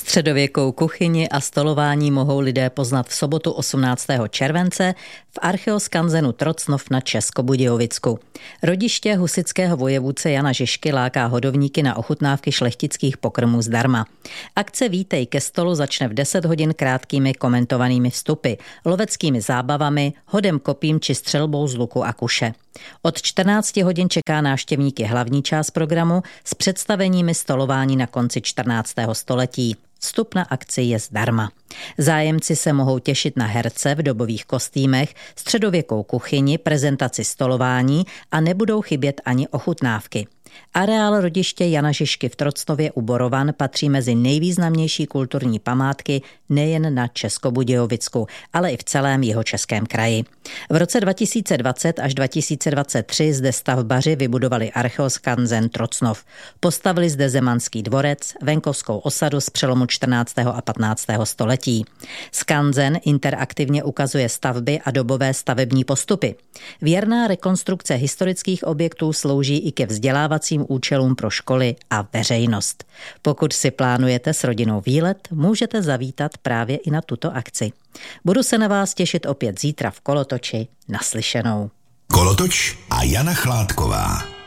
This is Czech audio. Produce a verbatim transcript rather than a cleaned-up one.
Středověkou kuchyni a stolování mohou lidé poznat v sobotu osmnáctého července v archeoskanzenu Trocnov na Českobudějovicku. Rodiště husitského vojevůdce Jana Žižky láká hodovníky na ochutnávky šlechtických pokrmů zdarma. Akce Vítej ke stolu začne v deset hodin krátkými komentovanými vstupy, loveckými zábavami, hodem kopím či střelbou z luku a kuše. Od čtrnácti hodin čeká návštěvníky hlavní část programu s představeními stolování na konci čtrnáctého století. Vstup na akci je zdarma. Zájemci se mohou těšit na herce v dobových kostýmech, středověkou kuchyni, prezentaci stolování a nebudou chybět ani ochutnávky. Areál rodiště Jana Žižky v Trocnově u Borovan patří mezi nejvýznamnější kulturní památky nejen na Českobudějovicku, ale i v celém jihočeském kraji. V roce dva tisíce dvacet až dva tisíce dvacet tři zde stavbaři vybudovali archeoskanzen Trocnov. Postavili zde zemanský dvorec, venkovskou osadu z přelomu čtrnáctého a patnáctého století. Skanzen interaktivně ukazuje stavby a dobové stavební postupy. Věrná rekonstrukce historických objektů slouží i ke vzdělávacím účelům pro školy a veřejnost. Pokud si plánujete s rodinou výlet, můžete zavítat právě i na tuto akci. Budu se na vás těšit opět zítra v Kolotoči. Naslyšenou. Kolotoč a Jana Chládková.